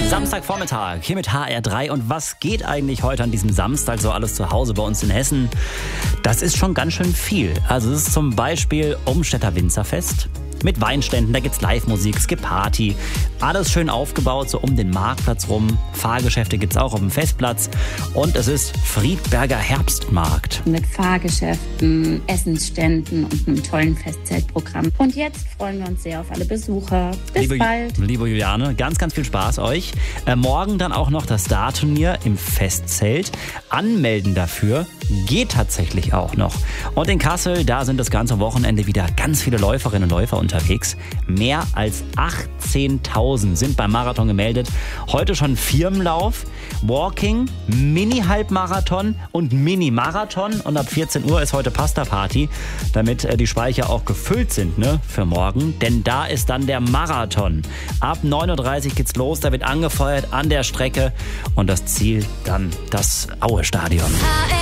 Samstagvormittag hier mit HR3. Und was geht eigentlich heute an diesem Samstag so alles zu Hause bei uns in Hessen? Das ist schon ganz schön viel. Also es ist zum Beispiel Umstädter Winzerfest mit Weinständen, da gibt's Live-Musik, es gibt Party. Alles schön aufgebaut, so um den Marktplatz rum. Fahrgeschäfte gibt's auch auf dem Festplatz. Und es ist Friedberger Herbstmarkt. Mit Fahrgeschäften, Essensständen und einem tollen Festzeltprogramm. Und jetzt freuen wir uns sehr auf alle Besucher. Bis bald. Liebe Juliane, ganz, ganz viel Spaß euch. Morgen dann auch noch das Dartturnier im Festzelt. Anmelden dafür geht tatsächlich auch noch. Und in Kassel, da sind das ganze Wochenende wieder ganz viele Läuferinnen und Läufer unterwegs. Mehr als 18.000 sind beim Marathon gemeldet. Heute schon Firmenlauf, Walking, Mini-Halbmarathon und Mini-Marathon. Und ab 14 Uhr ist heute Pasta-Party, damit die Speicher auch gefüllt sind, ne, für morgen. Denn da ist dann der Marathon. Ab 9.30 Uhr geht's los, da wird angefeuert an der Strecke. Und das Ziel dann das Aue-Stadion.